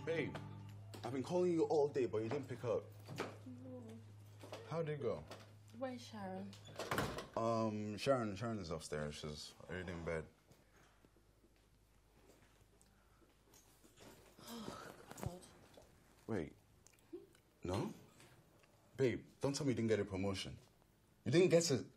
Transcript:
Babe, I've been calling you all day, but you didn't pick up. No. How'd it go? Where's Sharon? Sharon is upstairs. She's already in bed. Oh, God. Wait. No? Babe, don't tell me you didn't get a promotion. You didn't get to...